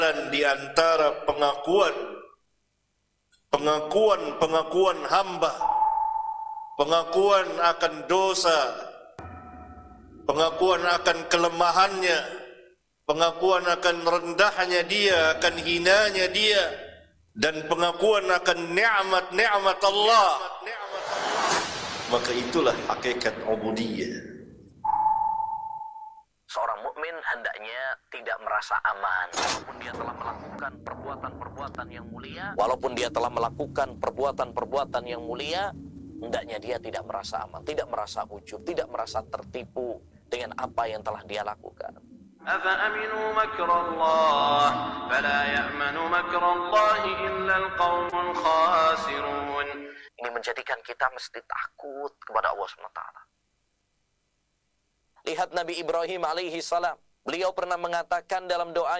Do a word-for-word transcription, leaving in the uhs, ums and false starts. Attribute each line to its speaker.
Speaker 1: dan di antara pengakuan pengakuan-pengakuan hamba, pengakuan akan dosa, pengakuan akan kelemahannya, pengakuan akan rendahnya dia, akan hinanya dia, dan pengakuan akan nikmat-nikmat Allah. Maka itulah hakikat ubudiyah.
Speaker 2: Seorang mukmin hendaknya tidak merasa aman walaupun dia telah melakukan perbuatan-perbuatan yang mulia. Walaupun dia telah melakukan perbuatan-perbuatan yang mulia, hendaknya dia tidak merasa aman, tidak merasa ujub, tidak merasa tertipu dengan apa yang telah dia lakukan.
Speaker 3: أَفَأَمِنُوا مَكْرَ اللَّهِ فَلَا يَأْمَنُ مَكْرَ اللَّهِ إِلَّا الْقَوْمُ الْخَاسِرُونَ.
Speaker 2: Ini menjadikan kita mesti takut kepada Allah subhanahu wa taala. Lihat Nabi Ibrahim alaihi salam. Beliau pernah mengatakan dalam doanya,